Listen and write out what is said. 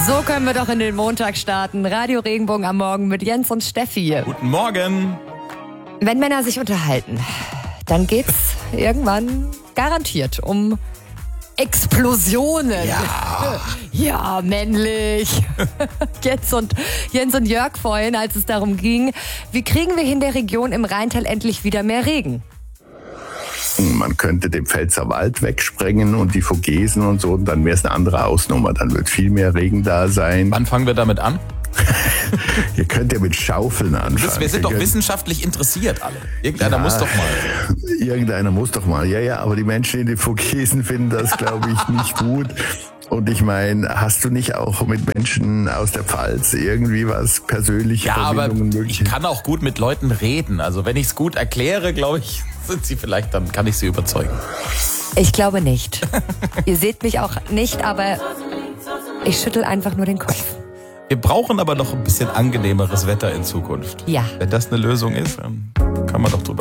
So können wir doch in den Montag starten. Radio Regenbogen am Morgen mit Jens und Steffi. Guten Morgen. Wenn Männer sich unterhalten, dann geht's irgendwann garantiert um Explosionen. Ja, männlich. Jens und Jörg vorhin, als es darum ging, wie kriegen wir in der Region im Rheintal endlich wieder mehr Regen? Man könnte den Pfälzerwald wegsprengen und die Vogesen und so, und dann wäre es eine andere Hausnummer. Dann wird viel mehr Regen da sein. Wann fangen wir damit an? Ihr könnt ja mit Schaufeln anfangen. Wir sind doch wissenschaftlich interessiert alle. Irgendeiner muss doch mal. Irgendeiner muss doch mal. Ja, aber die Menschen in den Vogesen finden das, glaube ich, nicht gut. Und ich meine, hast du nicht auch mit Menschen aus der Pfalz irgendwie was persönliche Verbindungen möglich? Ich kann auch gut mit Leuten reden. Also wenn ich es gut erkläre, glaube ich, dann kann ich sie überzeugen. Ich glaube nicht. Ihr seht mich auch nicht, aber ich schüttel einfach nur den Kopf. Wir brauchen aber noch ein bisschen angenehmeres Wetter in Zukunft. Ja. Wenn das eine Lösung ist, kann man doch drüber